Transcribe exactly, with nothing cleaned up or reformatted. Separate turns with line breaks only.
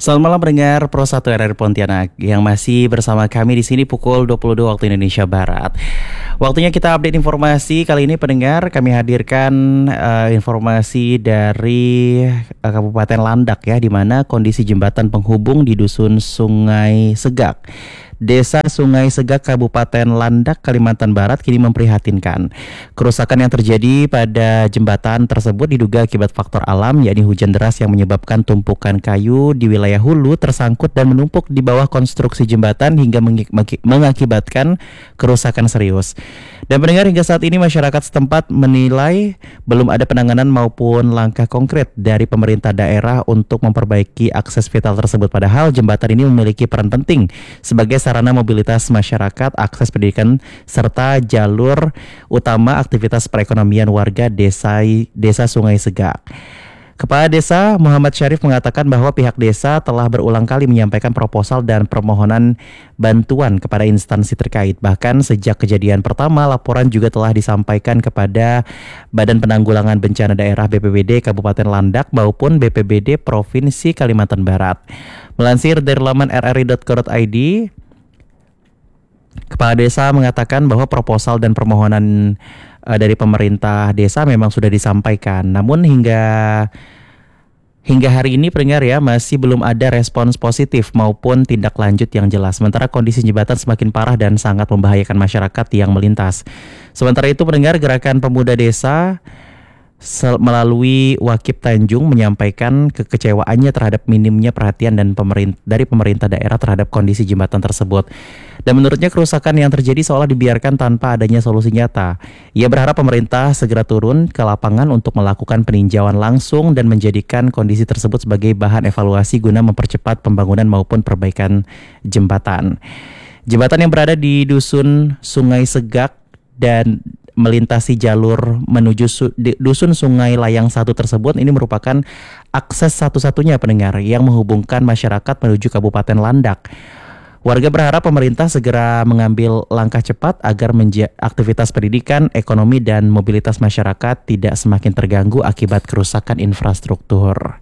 Selamat malam pendengar Pro satu R R Pontianak yang masih bersama kami di sini pukul dua puluh dua waktu Indonesia Barat. Waktunya kita update informasi. Kali ini pendengar kami hadirkan uh, informasi dari uh, Kabupaten Landak ya, di mana kondisi jembatan penghubung di dusun Sungai Segak, Desa Sungai Segak, Kabupaten Landak, Kalimantan Barat kini memprihatinkan. Kerusakan yang terjadi pada jembatan tersebut diduga akibat faktor alam, yakni hujan deras yang menyebabkan tumpukan kayu di wilayah hulu tersangkut dan menumpuk di bawah konstruksi jembatan hingga mengakibatkan kerusakan serius. Dan pendengar, hingga saat ini masyarakat setempat menilai belum ada penanganan maupun langkah konkret dari pemerintah daerah untuk memperbaiki akses vital tersebut. Padahal jembatan ini memiliki peran penting sebagai sarana mobilitas masyarakat, akses pendidikan, serta jalur utama aktivitas perekonomian warga desa, desa Sungai Segak. Kepala Desa Muhammad Syarif mengatakan bahwa pihak desa telah berulang kali menyampaikan proposal dan permohonan bantuan kepada instansi terkait. Bahkan sejak kejadian pertama, laporan juga telah disampaikan kepada Badan Penanggulangan Bencana Daerah B P B D Kabupaten Landak maupun B P B D Provinsi Kalimantan Barat. Melansir dari laman r r i dot co dot i d, Kepala Desa mengatakan bahwa proposal dan permohonan uh, dari pemerintah desa memang sudah disampaikan. Namun hingga hingga hari ini pendengar ya, masih belum ada respons positif maupun tindak lanjut yang jelas. Sementara kondisi jembatan semakin parah dan sangat membahayakan masyarakat yang melintas. Sementara itu pendengar, Gerakan Pemuda Desa melalui Wakib Tanjung menyampaikan kekecewaannya terhadap minimnya perhatian dan pemerintah dari pemerintah daerah terhadap kondisi jembatan tersebut. Dan menurutnya kerusakan yang terjadi seolah dibiarkan tanpa adanya solusi nyata. Ia berharap pemerintah segera turun ke lapangan untuk melakukan peninjauan langsung dan menjadikan kondisi tersebut sebagai bahan evaluasi guna mempercepat pembangunan maupun perbaikan jembatan. Jembatan yang berada di dusun Sungai Segak dan melintasi jalur menuju su- dusun Sungai Layang satu tersebut ini merupakan akses satu-satunya pendengar yang menghubungkan masyarakat menuju Kabupaten Landak. Warga berharap pemerintah segera mengambil langkah cepat agar menja- aktivitas pendidikan, ekonomi, dan mobilitas masyarakat tidak semakin terganggu akibat kerusakan infrastruktur.